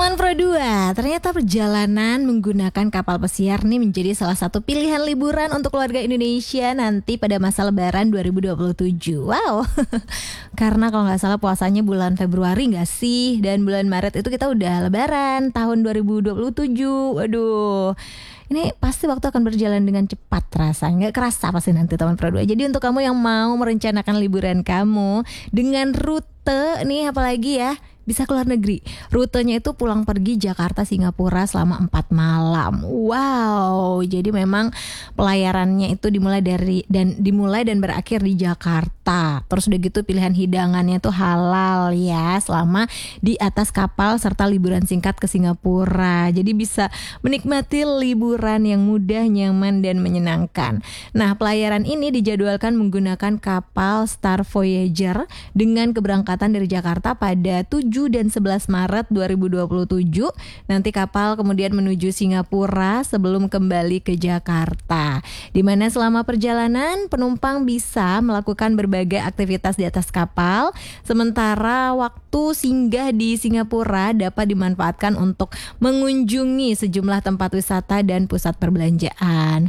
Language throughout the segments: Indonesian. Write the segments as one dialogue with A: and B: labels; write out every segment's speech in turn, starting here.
A: Teman Pro 2, ternyata perjalanan menggunakan kapal pesiar nih menjadi salah satu pilihan liburan untuk keluarga Indonesia nanti pada masa Lebaran 2027. Wow, karena kalau nggak salah puasanya bulan Februari nggak sih? Dan bulan Maret itu kita udah Lebaran tahun 2027. Waduh, ini pasti waktu akan berjalan dengan cepat rasanya, nggak kerasa pasti nanti teman Pro 2. Jadi untuk kamu yang mau merencanakan liburan kamu dengan rute nih apalagi ya, bisa keluar negeri. Rutenya itu pulang pergi Jakarta Singapura selama 4 malam. Wow, jadi memang pelayarannya itu dimulai dan berakhir di Jakarta. Terus udah gitu pilihan hidangannya tuh halal ya selama di atas kapal serta liburan singkat ke Singapura. Jadi bisa menikmati liburan yang mudah, nyaman dan menyenangkan. Nah, pelayaran ini dijadwalkan menggunakan kapal Star Voyager dengan keberangkatan dari Jakarta pada 7 dan 11 Maret 2027. Nanti kapal kemudian menuju Singapura sebelum kembali ke Jakarta. Di mana selama perjalanan penumpang bisa melakukan berbagai aktivitas di atas kapal, sementara waktu singgah di Singapura dapat dimanfaatkan untuk mengunjungi sejumlah tempat wisata dan pusat perbelanjaan.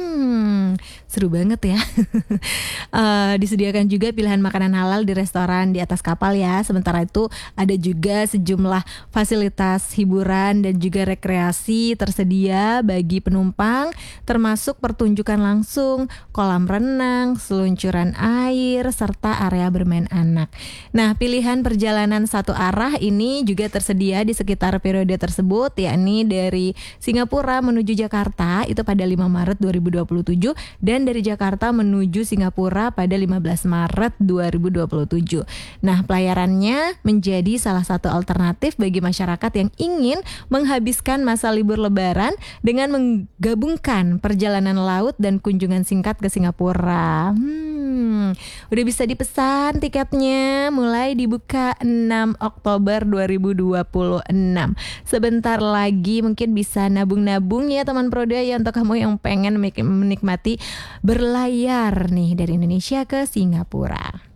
A: Seru banget ya. Disediakan juga pilihan makanan halal di restoran di atas kapal ya. Sementara itu ada juga sejumlah fasilitas hiburan dan juga rekreasi tersedia bagi penumpang, termasuk pertunjukan langsung, kolam renang, seluncuran air, serta area bermain anak. Nah, pilihan perjalanan satu arah ini juga tersedia di sekitar periode tersebut, yakni dari Singapura menuju Jakarta itu pada 5 Maret 2027 dan dari Jakarta menuju Singapura pada 15 Maret 2027. Nah, pelayarannya menjadi salah satu alternatif bagi masyarakat yang ingin menghabiskan masa libur Lebaran dengan menggabungkan perjalanan laut dan kunjungan singkat ke Singapura. Udah bisa dipesan tiketnya, mulai dibuka 6 Oktober 2026. Sebentar lagi mungkin bisa nabung-nabung ya teman Pro 2 ya, untuk kamu yang pengen menikmati berlayar nih dari Indonesia ke Singapura.